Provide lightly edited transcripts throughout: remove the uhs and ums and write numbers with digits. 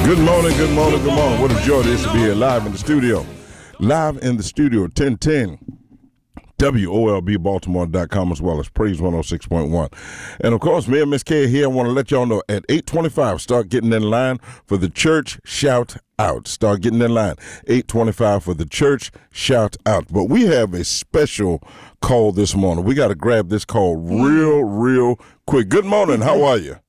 Good morning, good morning, good morning. What a joy it is to be here live in the studio. Live in the studio, 1010 WOLBbaltimore.com as well as Praise 106.1. And of course, me and Miss K here, I want to let y'all know at 8:25, start getting in line for the church shout out. Start getting in line. 8:25 for the church shout out. But we have a special call this morning. We got to grab this call real quick. Good morning. How are you?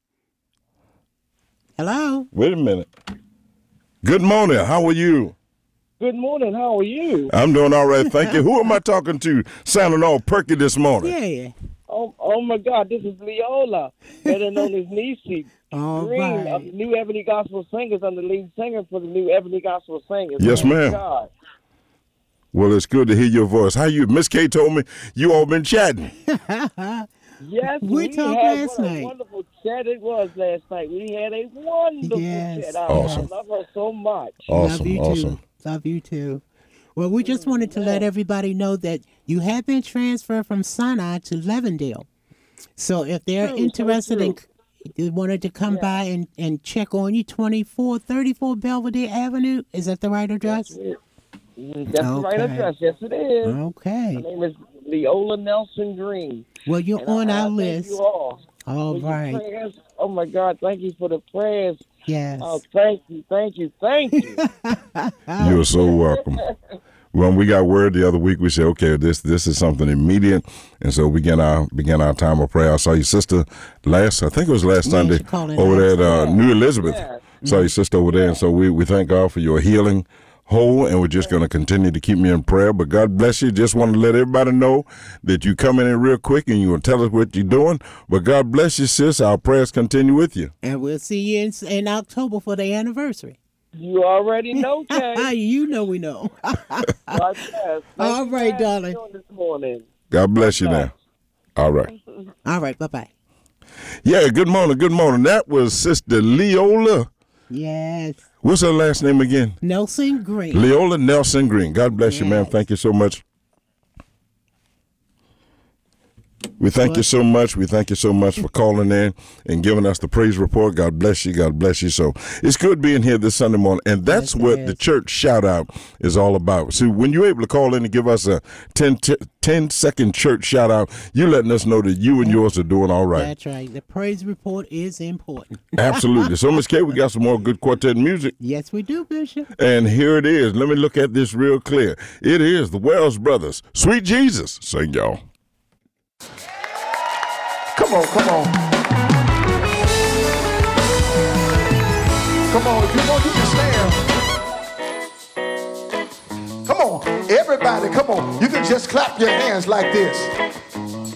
Hello. Wait a minute. Good morning. How are you? Good morning. How are you? I'm doing all right. Thank you. Who am I talking to? Sounding all perky this morning. Yeah. Oh my God. This is Leola, better known as Nisi All Green right. of the New Ebony Gospel Singers. I'm the lead singer for the New Ebony Gospel Singers. Yes, Praise ma'am. God. Well, it's good to hear your voice. How you? Miss K told me you all been chatting. Yes, We talked last what night. a wonderful chat it was last night. We had a wonderful Yes. chat. I Awesome. love her so much. Love you Awesome. too. Love you too. Well, we just wanted to let everybody know that you have been transferred from Sinai to Levendale. So if they're True, interested so in, they wanted to come by and check on you, 2434 Belvedere Avenue. Is that the right address? That's the right Okay. address. Yes, it is. Okay. My name is Leola Nelson Green. Well, you're And on our thank list. you all. All for your right. prayers. Oh my God! Thank you for the prayers. Yes. Oh, thank you. You're so welcome. When we got word the other week, we said, okay, this is something immediate, and so we began our time of prayer. I saw your sister I think it was last Sunday, she called in over there last at New Elizabeth. Yeah. Saw your sister over there, and so we thank God for your healing whole, and we're just going to continue to keep me in prayer. But God bless you. Just want to let everybody know that you coming in real quick, and you're going to tell us what you're doing. But God bless you, sis. Our prayers continue with you. And we'll see you in October for the anniversary. You already know, Kay. You know we know. God bless. Thank All you right, for darling. having me on this morning. God bless you now. All right. All right, bye-bye. Yeah, good morning. Good morning. That was Sister Leola. Yes. What's her last name again? Nelson Green. Leola Nelson Green. God bless you, ma'am. Yes. Thank you so much. We thank you so much. We thank you so much for calling in and giving us the praise report. God bless you. God bless you. So it's good being here this Sunday morning. And that's Yes, it what the is. church shout out is all about. See, when you're able to call in and give us a 10-second church shout out, you're letting us know that you and yours are doing all right. That's right. The praise report is important. Absolutely. So, Miss K, we got some more good quartet music. Yes, we do, Bishop. And here it is. Let me look at this real clear. It is the Wells Brothers. Sweet Jesus. Sing, y'all. Come on. Come on, if you want, you can stand. Come on, everybody, come on. You can just clap your hands like this.